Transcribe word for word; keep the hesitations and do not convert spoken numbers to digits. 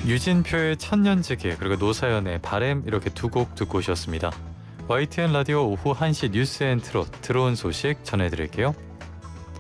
유진표의 천년지기 그리고 노사연의 바램 이렇게 두 곡 듣고 오셨습니다. 와이티엔 라디오 오후 한 시 뉴스 앤 트롯 들어온 소식 전해드릴게요.